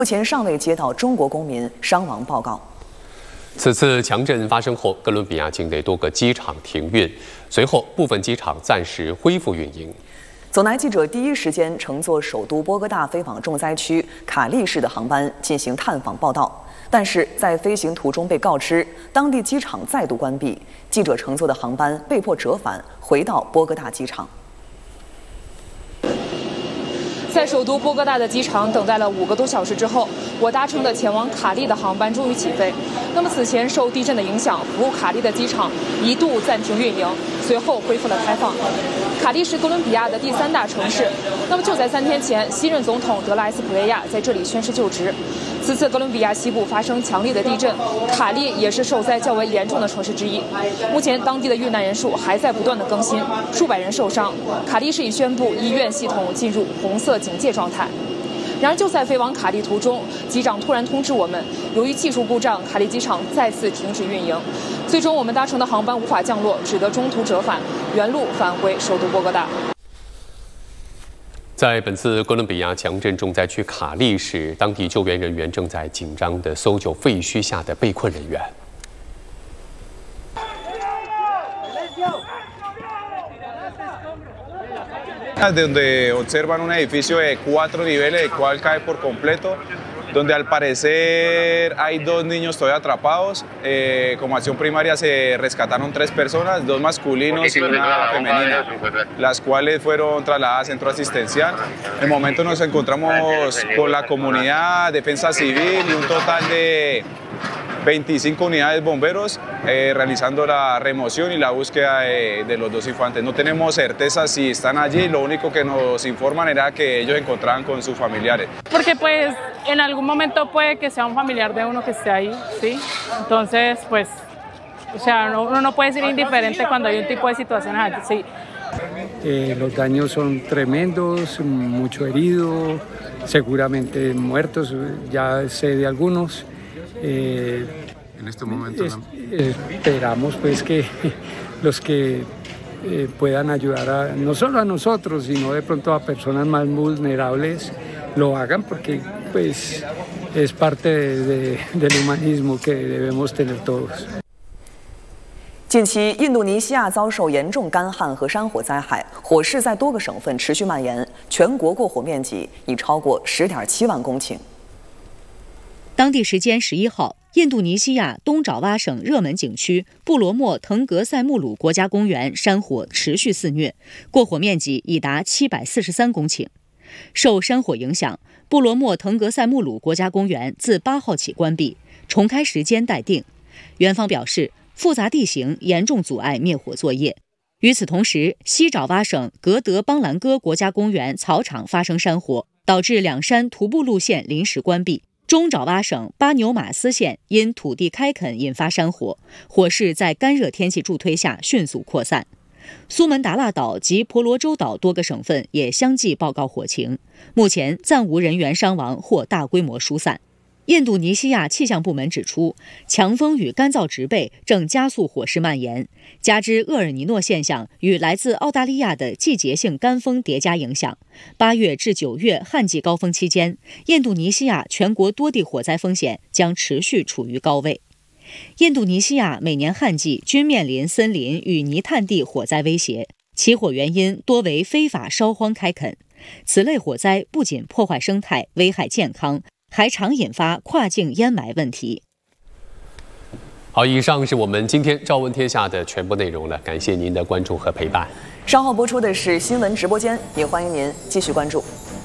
目前尚未接到中国公民伤亡报告。 此次强震发生后，哥伦比亚境内多个机场停运，随后部分机场暂时恢复运营。 总台记者第一时间乘坐首都波哥大飞往重灾区卡利市的航班进行探访报道，但是在飞行途中被告知当地机场再度关闭，记者乘坐的航班被迫折返回到波哥大机场。 在首都波哥大的机场等待了5个多小时之后，我搭乘的前往卡利的航班终于起飞。那么此前受地震的影响，服务卡利的机场一度暂停运营，随后恢复了开放。卡利是哥伦比亚的第3大城市。那么就在3天前，新任总统德拉埃斯普雷亚在这里宣誓就职。此次哥伦比亚西部发生强烈的地震，卡利也是受灾较为严重的城市之一。目前当地的遇难人数还在不断的更新，数百人受伤。卡利市已宣布医院系统进入红色警戒状态。然而就在飞往卡利途中，机长突然通知我们，由于技术故障，卡利机场再次停止运营。最终我们搭乘的航班无法降落，只得中途折返，原路返回首都波哥大。 在本次哥伦比亚强震重灾区卡利市，当地救援人员正在紧张地搜救废墟下的被困人员。 Donde observan un edificio de 4 niveles, el cual cae por completo, donde al parecer hay 2 niños todavía atrapados. Como acción primaria se rescataron 3 personas, 2 masculinos y una femenina, las cuales fueron trasladadas al centro asistencial. En el momento nos encontramos con la comunidad, defensa civil y un total de 25 unidades bomberos realizando la remoción y la búsqueda de los 2 infantes. No tenemos certeza si están allí, lo único que nos informan era que ellos se encontraban con sus familiares. Porque pues en algún momento puede que sea un familiar de uno que esté ahí, ¿sí? Entonces pues, o sea, uno no puede ser indiferente cuando hay un tipo de situaciones así. Los daños son tremendos, mucho herido, seguramente muertos, ya sé de algunos. En este momento esperamos pues que los que puedan ayudar no solo a nosotros, sino de pronto a personas más vulnerables lo hagan, porque pues es parte del humanismo que debemos tener todos。 近期，印度尼西亚遭受严重干旱和山火灾害，火势在多个省份持续蔓延，全国过火面积已超过10.7万公顷。 当地时间11号，印度尼西亚东爪哇省热门景区布罗莫腾格塞穆鲁国家公园山火持续肆虐，过火面积已达743公顷。受山火影响，布罗莫腾格塞穆鲁国家公园自8号起关闭，重开时间待定。园方表示，复杂地形严重阻碍灭火作业。与此同时，西爪哇省格德邦兰戈国家公园草场发生山火，导致2山徒步路线临时关闭。中爪哇省巴纽马斯县因土地开垦引发山火，火势在干热天气助推下迅速扩散。苏门答腊岛及婆罗洲岛多个省份也相继报告火情，目前暂无人员伤亡或大规模疏散。印度尼西亚气象部门指出，强风与干燥植被正加速火势蔓延，加之厄尔尼诺现象与来自澳大利亚的季节性干风叠加影响，8月至9月旱季高峰期间，印度尼西亚全国多地火灾风险将持续处于高位。印度尼西亚每年旱季均面临森林与泥炭地火灾威胁，起火原因多为非法烧荒开垦。此类火灾不仅破坏生态、危害健康，还常引发跨境淹埋问题。 好，以上是我们今天《朝闻天下》的全部内容了，感谢您的关注和陪伴。 稍后播出的是新闻直播间，也欢迎您继续关注。